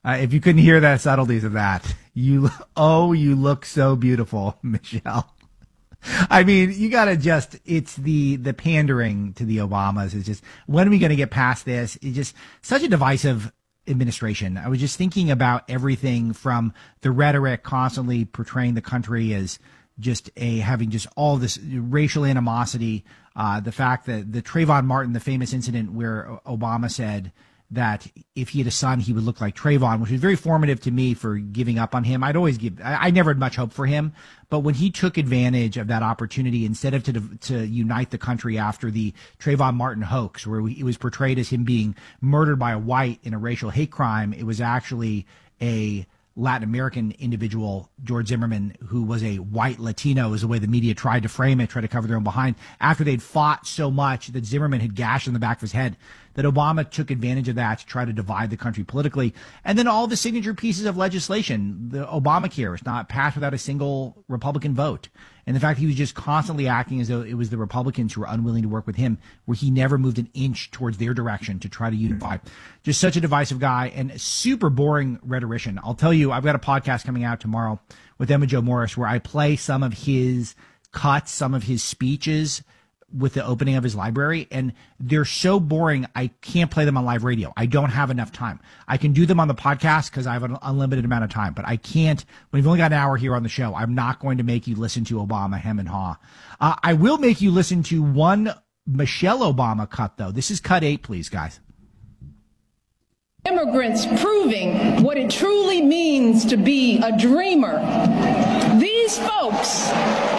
If you couldn't hear the subtleties of that, you look so beautiful, Michelle. I mean, you gotta it's the pandering to the Obamas is just, when are we going to get past this? It's just such a divisive administration. I was just thinking about everything from the rhetoric constantly portraying the country as just having just all this racial animosity. The fact that the Trayvon Martin, the famous incident where Obama said that if he had a son, he would look like Trayvon, which was very formative to me for giving up on him. I never had much hope for him, but when he took advantage of that opportunity, instead of to unite the country after the Trayvon Martin hoax, where it was portrayed as him being murdered by a white in a racial hate crime, it was actually a Latin American individual, George Zimmerman, who was a white Latino, is the way the media tried to frame it, tried to cover their own behind, after they'd fought so much that Zimmerman had gashed in the back of his head, that Obama took advantage of that to try to divide the country politically. And then all the signature pieces of legislation, the Obamacare is not passed without a single Republican vote. And the fact he was just constantly acting as though it was the Republicans who were unwilling to work with him, where he never moved an inch towards their direction to try to unify. Just such a divisive guy and super boring rhetorician. I'll tell you, I've got a podcast coming out tomorrow with Emma Jo Morris where I play some of his cuts, some of his speeches with the opening of his library, and they're so boring I can't play them on live radio. I don't have enough time. I can do them on the podcast because I have an unlimited amount of time, but I can't. When you've only got an hour here on the show, I'm not going to make you listen to Obama hem and haw. I will make you listen to one Michelle Obama cut, though. This is cut 8, please, guys. Immigrants proving what it truly means to be a dreamer. These folks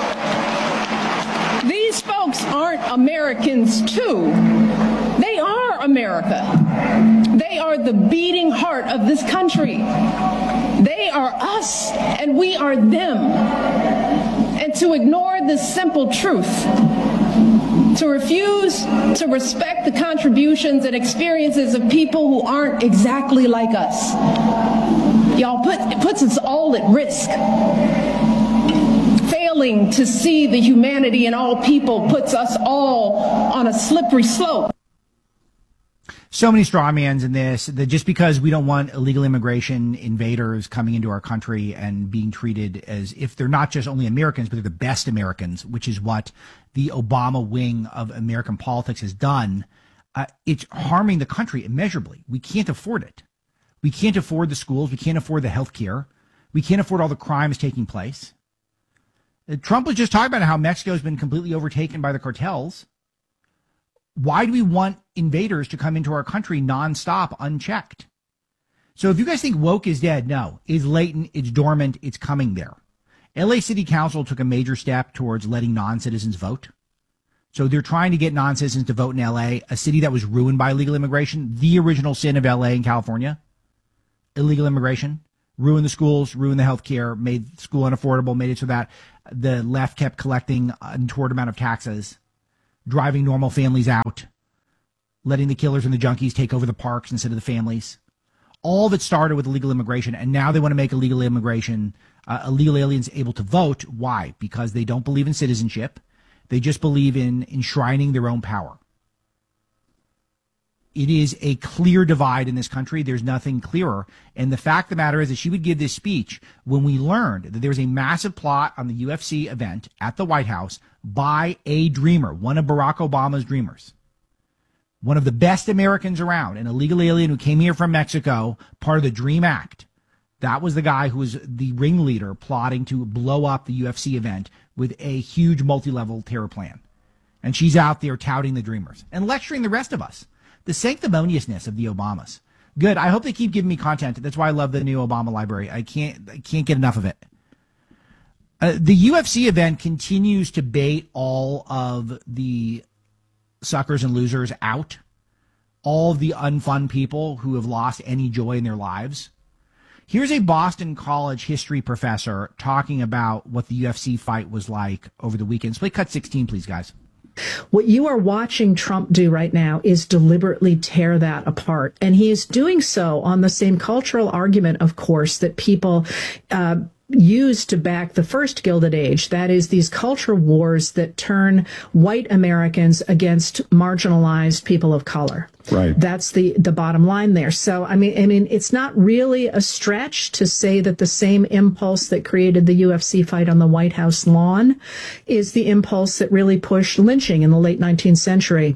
aren't Americans too. They are America. They are the beating heart of this country. They are us and we are them. And to ignore this simple truth, to refuse to respect the contributions and experiences of people who aren't exactly like us, it puts us all at risk. Failing to see the humanity in all people puts us all on a slippery slope. So many straw mans in this, that just because we don't want illegal immigration invaders coming into our country and being treated as if they're not just only Americans, but they're the best Americans, which is what the Obama wing of American politics has done, it's harming the country immeasurably. We can't afford it. We can't afford the schools. We can't afford the health care. We can't afford all the crimes taking place. Trump was just talking about how Mexico has been completely overtaken by the cartels. Why do we want invaders to come into our country nonstop, unchecked? So if you guys think woke is dead, no. It's latent, it's dormant, it's coming there. LA City Council took a major step towards letting non-citizens vote. So they're trying to get non-citizens to vote in LA, a city that was ruined by illegal immigration, the original sin of LA and California. Illegal immigration. Ruined the schools, ruined the health care, made school unaffordable, made it so that the left kept collecting an untoward amount of taxes, driving normal families out, letting the killers and the junkies take over the parks instead of the families. All of it started with illegal immigration, and now they want to make illegal immigration, illegal aliens able to vote. Why? Because they don't believe in citizenship. They just believe in enshrining their own power. It is a clear divide in this country. There's nothing clearer. And the fact of the matter is that she would give this speech when we learned that there was a massive plot on the UFC event at the White House by a dreamer, one of Barack Obama's dreamers, one of the best Americans around, an illegal alien who came here from Mexico, part of the DREAM Act. That was the guy who was the ringleader plotting to blow up the UFC event with a huge multi-level terror plan. And she's out there touting the dreamers and lecturing the rest of us. The sanctimoniousness of the Obamas. Good. I hope they keep giving me content. That's why I love the new Obama library. I can't get enough of it. The UFC event continues to bait all of the suckers and losers out. All of the unfun people who have lost any joy in their lives. Here's a Boston College history professor talking about what the UFC fight was like over the weekend. Play cut 16, please, guys. What you are watching Trump do right now is deliberately tear that apart. And he is doing so on the same cultural argument, of course, that people used to back the first Gilded Age. That is, these culture wars that turn white Americans against marginalized people of color. Right. That's the bottom line there. So, I mean, it's not really a stretch to say that the same impulse that created the UFC fight on the White House lawn is the impulse that really pushed lynching in the late 19th century.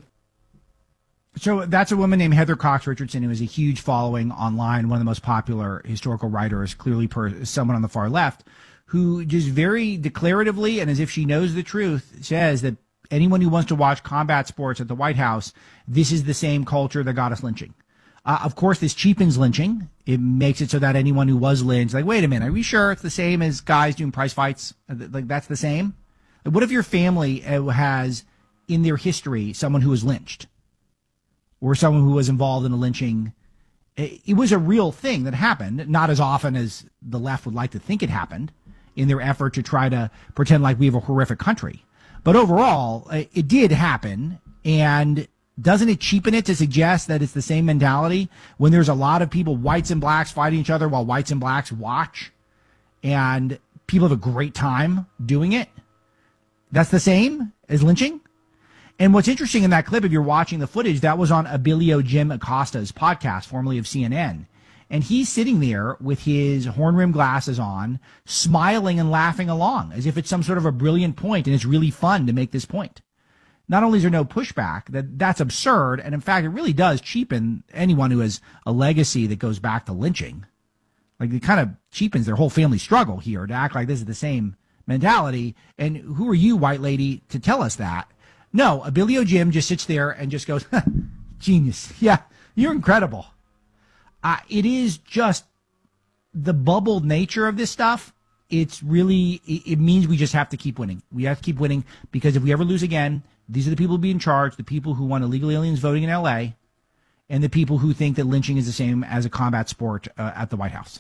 So that's a woman named Heather Cox Richardson, who has a huge following online, one of the most popular historical writers, clearly someone on the far left, who just very declaratively and as if she knows the truth says that anyone who wants to watch combat sports at the White House, this is the same culture that got us lynching. Of course, this cheapens lynching. It makes it so that anyone who was lynched, like, wait a minute, are we sure it's the same as guys doing prize fights? Like, that's the same? Like, what if your family has in their history someone who was lynched? Or someone who was involved in a lynching? It was a real thing that happened, not as often as the left would like to think it happened in their effort to try to pretend like we have a horrific country. But overall, it did happen. And doesn't it cheapen it to suggest that it's the same mentality when there's a lot of people, whites and blacks, fighting each other while whites and blacks watch and people have a great time doing it? That's the same as lynching? And what's interesting in that clip, if you're watching the footage, that was on Abilio Jim Acosta's podcast, formerly of CNN. And he's sitting there with his horn-rimmed glasses on, smiling and laughing along, as if it's some sort of a brilliant point and it's really fun to make this point. Not only is there no pushback, that's absurd, and in fact, it really does cheapen anyone who has a legacy that goes back to lynching. Like, it kind of cheapens their whole family struggle here to act like this is the same mentality. And who are you, white lady, to tell us that? No, Abilio Jim just sits there and just goes, genius. Yeah, you're incredible. It is just the bubbled nature of this stuff. It's really, it means we just have to keep winning. We have to keep winning because if we ever lose again, these are the people who be in charge, the people who want illegal aliens voting in L.A., and the people who think that lynching is the same as a combat sport at the White House.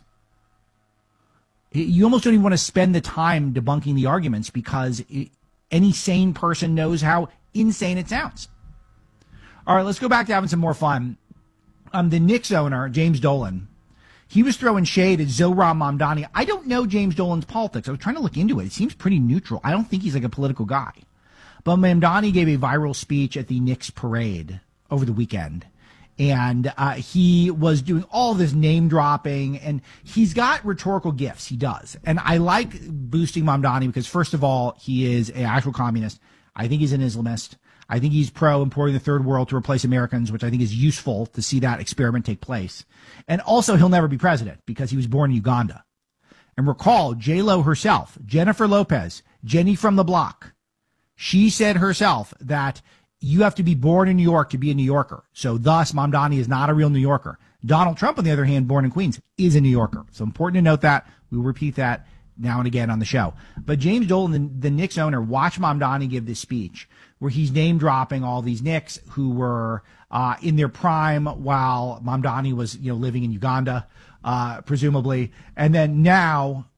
You almost don't even want to spend the time debunking the arguments because any sane person knows how insane it sounds. All right, let's go back to having some more fun. The Knicks owner, James Dolan, he was throwing shade at Zohran Mamdani. I don't know James Dolan's politics. I was trying to look into it. It seems pretty neutral. I don't think he's like a political guy. But Mamdani gave a viral speech at the Knicks parade over the weekend. And he was doing all this name dropping, and he's got rhetorical gifts. He does. And I like boosting Mamdani because, first of all, he is an actual communist. I think he's an Islamist. I think he's pro importing the third world to replace Americans, which I think is useful to see that experiment take place. And also, he'll never be president because he was born in Uganda. And recall, J-Lo herself, Jennifer Lopez, Jenny from the block, she said herself that you have to be born in New York to be a New Yorker. So thus, Mamdani is not a real New Yorker. Donald Trump, on the other hand, born in Queens, is a New Yorker. So important to note that. We'll repeat that now and again on the show. But James Dolan, the Knicks owner, watched Mamdani give this speech where he's name dropping all these Knicks who were in their prime while Mamdani was, living in Uganda, presumably. And then now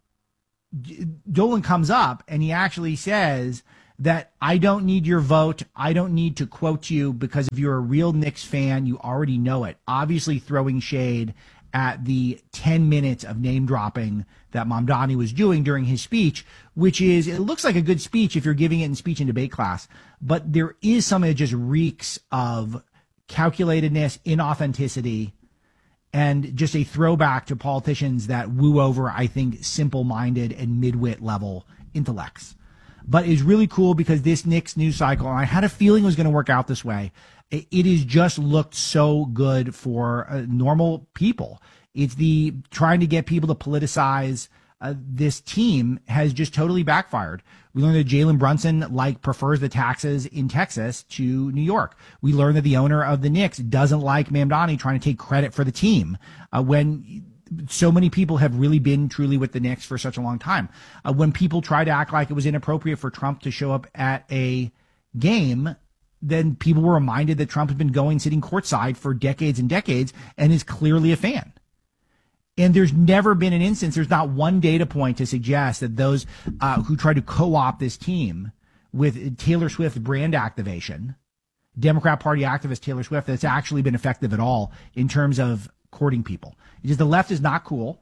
Dolan comes up and he actually says that I don't need your vote. I don't need to quote you because if you're a real Knicks fan, you already know it. Obviously throwing shade at the 10 minutes of name dropping that Mamdani was doing during his speech, which is, it looks like a good speech if you're giving it in speech and debate class, but there is something that just reeks of calculatedness, inauthenticity, and just a throwback to politicians that woo over, I think, simple-minded and mid-wit level intellects. But it's really cool because this Knicks news cycle, and I had a feeling it was going to work out this way, it has just looked so good for normal people. It's the trying to get people to politicize this team has just totally backfired. We learned that Jalen Brunson prefers the taxes in Texas to New York. We learned that the owner of the Knicks doesn't like Mamdani trying to take credit for the team when so many people have really been truly with the Knicks for such a long time. When people try to act like it was inappropriate for Trump to show up at a game, then people were reminded that Trump has been sitting courtside for decades and decades and is clearly a fan. And there's never been an instance, there's not one data point to suggest that those who try to co-opt this team with Taylor Swift brand activation, Democrat Party activist Taylor Swift, that's actually been effective at all in terms of courting people. Because the left is not cool,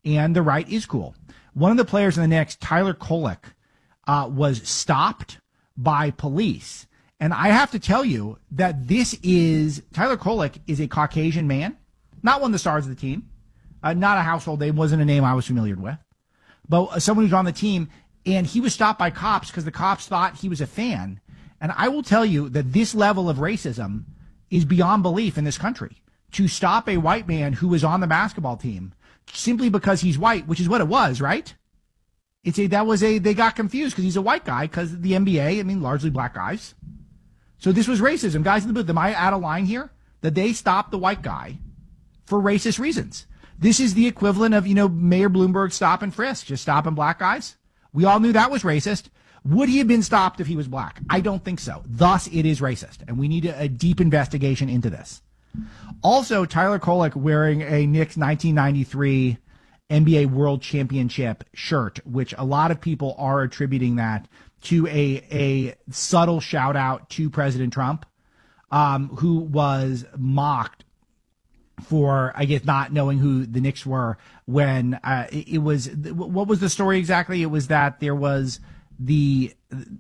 and the right is cool. One of the players in the Knicks, Tyler Kolek, was stopped by police. And I have to tell you that Tyler Kolek is a Caucasian man, not one of the stars of the team, not a household name, wasn't a name I was familiar with, but someone who's on the team. And he was stopped by cops because the cops thought he was a fan. And I will tell you that this level of racism is beyond belief in this country. To stop a white man who was on the basketball team simply because he's white, which is what it was, right? They got confused because he's a white guy because the NBA, I mean, largely black guys. So this was racism. Guys in the booth, am I out of line here? That they stopped the white guy for racist reasons. This is the equivalent of, Mayor Bloomberg stop and frisk, just stopping black guys. We all knew that was racist. Would he have been stopped if he was black? I don't think so. Thus, it is racist, and we need a deep investigation into this. Also, Tyler Kolek wearing a Knicks 1993 NBA World Championship shirt, which a lot of people are attributing that to a subtle shout out to President Trump, who was mocked for, I guess, not knowing who the Knicks were when it was, what was the story exactly? It was that there was it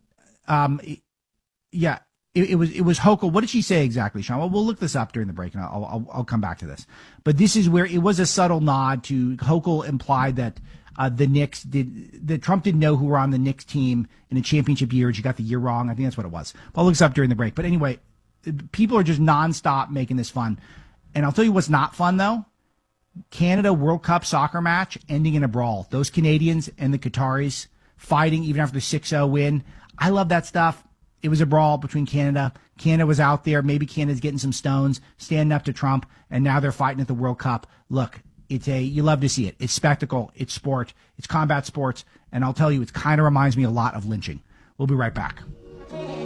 was Hochul. What did she say exactly, Sean? Well, we'll look this up during the break and I'll come back to this. But this is where it was a subtle nod to Hochul implied that that Trump didn't know who were on the Knicks team in a championship year. She got the year wrong. I think that's what it was. I'll look this up during the break. But anyway, people are just nonstop making this fun. And I'll tell you what's not fun, though. Canada World Cup soccer match ending in a brawl. Those Canadians and the Qataris fighting even after the 6-0 win. I love that stuff. It was a brawl between Canada. Canada was out there. Maybe Canada's getting some stones, standing up to Trump, and now they're fighting at the World Cup. Look, you love to see it. It's spectacle. It's sport. It's combat sports. And I'll tell you, it kind of reminds me a lot of lynching. We'll be right back.